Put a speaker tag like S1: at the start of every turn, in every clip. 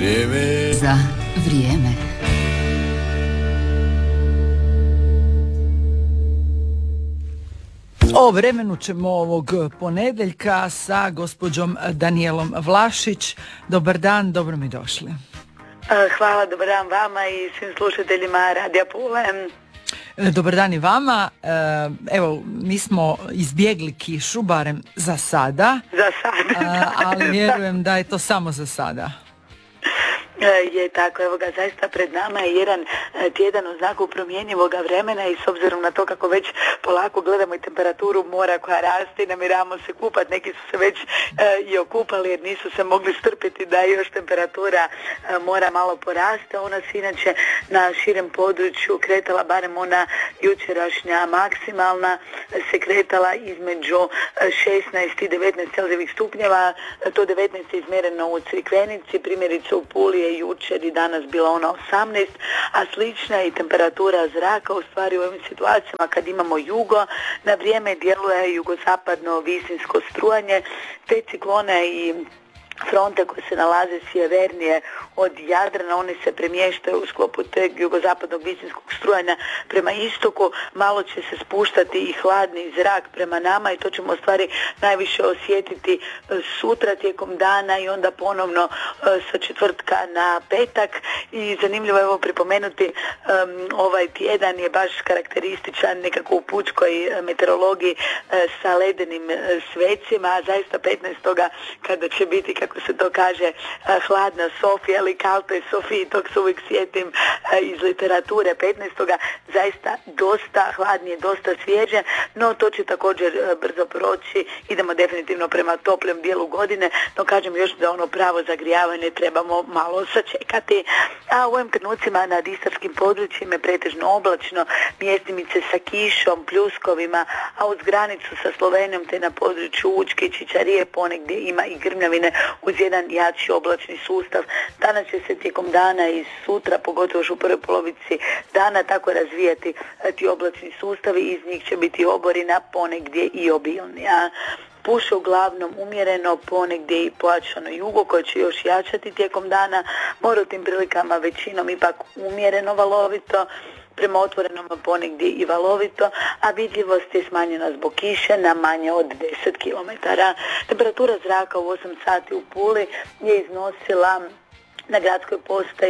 S1: Za vrijeme.
S2: O vremenu ćemo ovog ponedjeljka sa gospođom Danijelom Vlašić. Dobar dan, dobro mi došli.
S3: Hvala, dobar dan vama i svim slušateljima Radija Pule.
S2: Dobar dan i vama. Evo, mi smo izbjegli kišu, barem za sada.
S3: Za sada.
S2: Ali vjerujem da je to samo za sada.
S3: Je tako, evo ga, zaista pred nama je jedan tjedan u znaku promjenjivoga vremena i s obzirom na to kako već polako gledamo i temperaturu mora koja raste i namiravamo se kupati, neki su se već i okupali jer nisu se mogli strpiti da još temperatura mora malo poraste. Ona se inače na širem području kretala, barem ona jučerašnja maksimalna, se kretala između 16 i 19 celzijevih stupnjeva, to 19 je izmjereno u Crikvenici, primjerice u Puli je jučer i danas bila ona 18, a slična je i temperatura zraka u stvari u ovim situacijama kad imamo jugo, na vrijeme djeluje jugozapadno visinsko strujanje, te ciklone i fronte koje se nalaze sjevernije od Jadrana, one se premještaju u sklopu teg jugozapadnog visinskog strujanja prema istoku, malo će se spuštati i hladni zrak prema nama i to ćemo u stvari najviše osjetiti sutra tijekom dana i onda ponovno sa četvrtka na petak. I zanimljivo je evo pripomenuti, ovaj tjedan je baš karakterističan nekako u pučkoj meteorologiji sa ledenim svecima, a zaista 15. kada će biti, kako se to kaže, hladna Sofija ili Kalte Sofiji, tog se uvijek sjetim iz literature 15. zaista dosta hladnije, dosta svježe, no to će također brzo proći, idemo definitivno prema toplem dijelu godine, no kažem još da ono pravo zagrijavanje trebamo malo sačekati. A u ovim trenucima nad istarskim područjima je pretežno oblačno, mjestimice sa kišom, pljuskovima, a uz granicu sa Slovenijom te na području Učke i Čičarije ponegdje ima i grmljavine uz jedan jači oblačni sustav. Danas će se tijekom dana i sutra, pogotovo još u prvoj polovici dana, tako razvijati ti oblačni sustavi, iz njih će biti oborina, ponegdje i obilnija. Puše uglavnom umjereno, ponegdje i pojačano jugo koje će još jačati tijekom dana, mora u tim prilikama većinom ipak umjereno valovito, prema otvorenom ponegdje i valovito, a vidljivost je smanjena zbog kiše na manje od 10 km. Temperatura zraka u 8 sati u Puli je iznosila na gradskoj postaji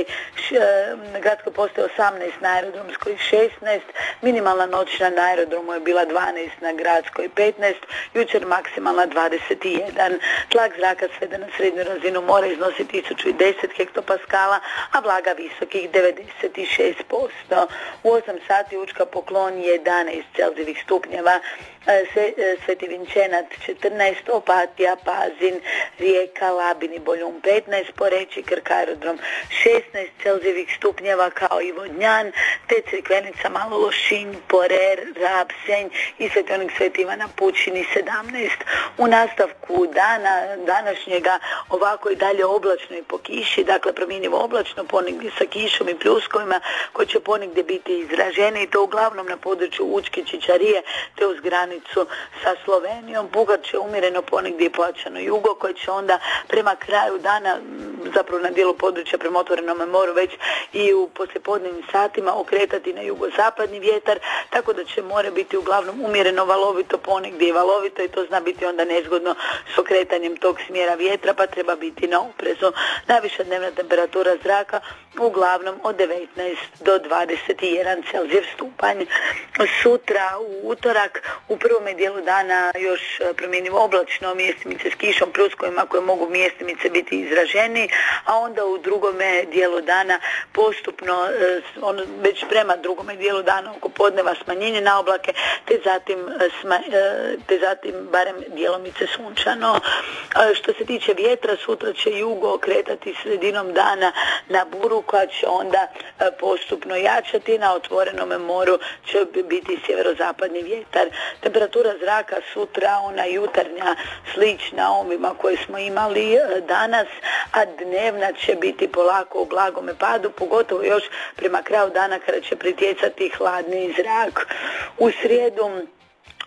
S3: 18, na aerodromskoj 16, minimalna noćna na aerodromu je bila 12, na gradskoj 15, jučer maksimalna 21. Tlak zraka sveden na srednju razinu mora iznosi 1010 hektopaskala, a vlaga visokih 96%. U 8 sati Učka Poklon 11 celzijevih stupnjeva, Sveti Vinčenac 14, Opatija, Pazin, Rijeka, Labin i Boljun 15, Poreći, Krk, aerodrom 16 celzijevih stupnjeva kao i Vodnjan, te Crikvenica, Malo Lošinj, Porer, Rab, Senj i Svetionik Sveti Ivana Pučini 17. U nastavku dana današnjega ovako i dalje oblačno i po kiši, dakle promjenjivo oblačno, ponegdje sa kišom i pljuskovima koji će ponegdje biti izraženi i to uglavnom na području Učke, Čičarije te uz granicu sa Slovenijom. Bugar će umjereno ponegdje i pojačano jugo koje će onda prema kraju dana, zapravo na dijelu područja prema otvorenom moru već i u poslijepodnevnim satima okretati na jugozapadni vjetar, tako da će more biti uglavnom umjereno valovito, ponegdje i valovito i to zna biti onda nezgodno s okretanjem tog smjera vjetra, pa treba biti na oprezu. Najviša dnevna temperatura zraka uglavnom od 19 do 21 celzijev stupanj. Sutra u utorak u prvome dijelu dana još promjenjivo oblačno, mjestimice s kišom, pljuskovima koje mogu mjestimice biti izraženi, a onda u drugome dijelu dana postupno, već prema drugome dijelu dana oko podneva smanjenje na oblake, te zatim barem djelomice sunčano. Što se tiče vjetra, sutra će jugo okretati sredinom dana na buru koja će onda postupno jačati, na otvorenom moru će biti sjeverozapadni vjetar. Temperatura zraka sutra, ona jutarnja, slična ovima koje smo imali danas, a dnevna će biti polako u blagome padu, pogotovo još prema kraju dana kada će pritjecati hladni zrak. U srijedu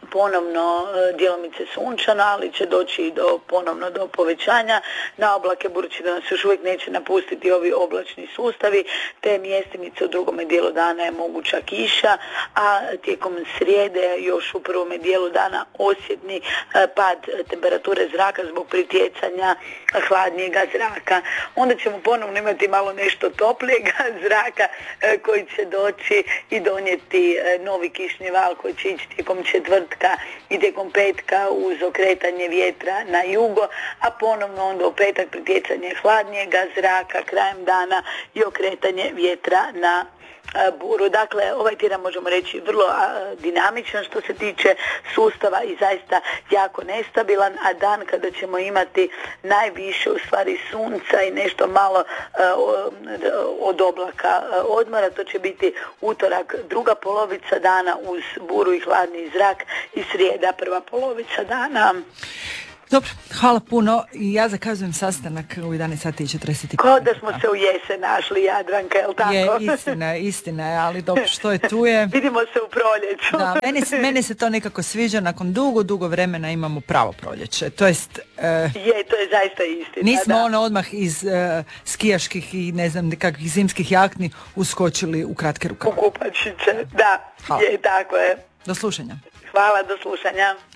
S3: ponovno djelomice sunčano, ali će doći i ponovno do povećanja na oblake, budući da nas još uvijek neće napustiti ovi oblačni sustavi, te mjestimice u drugome dijelu dana je moguća kiša, a tijekom srijede još u prvome dijelu dana osjetni pad temperature zraka zbog pritjecanja hladnijega zraka. Onda ćemo ponovno imati malo nešto toplijega zraka koji će doći i donijeti novi kišni val koji će ići tijekom četvrtka i tijekom petka uz okretanje vjetra na jugo, a ponovno onda u petak pritjecanje hladnijega zraka krajem dana i okretanje vjetra na buru. Dakle, ovaj tjedan možemo reći vrlo dinamičan što se tiče sustava i zaista jako nestabilan, a dan kada ćemo imati najviše u stvari sunca i nešto malo od oblaka odmora, to će biti utorak, druga polovica dana uz buru i hladni zrak i srijeda, prva polovica dana.
S2: Dobro, hvala puno i ja zakazujem sastanak u 11:45.
S3: Kao da smo se u jesen našli, Jadranka, je li tako?
S2: Istina je, ali dobro, što je tu je.
S3: Vidimo se u proljeću.
S2: Da, meni se to nekako sviđa, nakon dugo vremena imamo pravo proljeće. To jest...
S3: to je zaista istina.
S2: Nismo odmah iz skijaških i ne znam nekakvih zimskih jakni uskočili u kratke rukave.
S3: U kupačiće, da, hvala. Tako je.
S2: Do slušanja.
S3: Hvala, do slušanja.